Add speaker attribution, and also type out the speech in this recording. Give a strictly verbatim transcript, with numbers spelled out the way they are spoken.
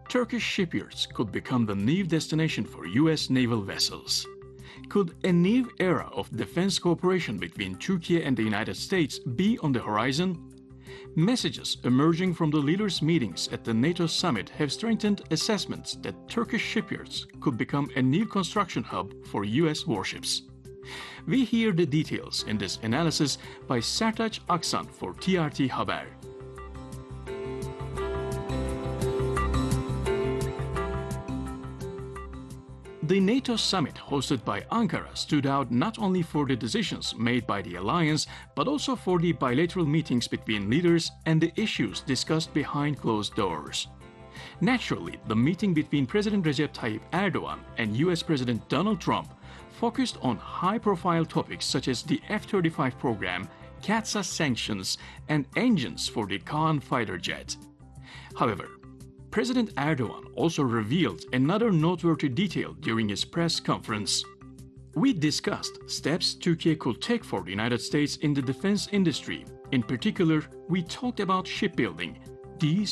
Speaker 1: Turkish shipyards could become the new destination for U S naval vessels. Could a new era of defense cooperation between Turkey and the United States be on the horizon? Messages emerging from the leaders' meetings at the NATO summit have strengthened assessments that Turkish shipyards could become a new construction hub for U S warships. We hear the details in this analysis by Sertaç Aksan for T R T Haber. The NATO summit hosted by Ankara stood out not only for the decisions made by the alliance, but also for the bilateral meetings between leaders and the issues discussed behind closed doors. Naturally, the meeting between President Recep Tayyip Erdogan and U S President Donald Trump focused on high-profile topics such as the F thirty-five program, CAATSA sanctions, and engines for the Kaan fighter jet. However, President Erdogan also revealed another noteworthy detail during his press conference. We discussed steps Turkey could take for the United States in the defense industry. In particular, we talked about shipbuilding. These